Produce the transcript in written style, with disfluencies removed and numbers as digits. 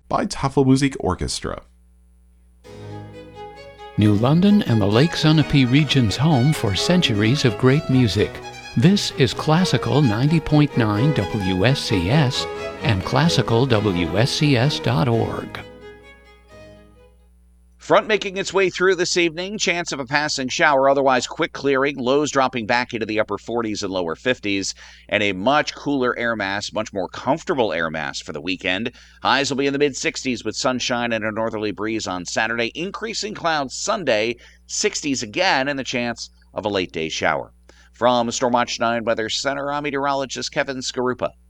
by Tafelmusik Orchestra. New London and the Lake Sunapee region's home for centuries of great music. This is Classical 90.9 WSCS and classicalwscs.org. Front making its way through this evening. Chance of a passing shower, otherwise quick clearing. Lows dropping back into the upper 40s and lower 50s. And a much cooler air mass, much more comfortable air mass for the weekend. Highs will be in the mid-60s with sunshine and a northerly breeze on Saturday. Increasing clouds Sunday, 60s again, and the chance of a late day shower. From Stormwatch 9 Weather Center, I'm meteorologist Kevin Skarupa.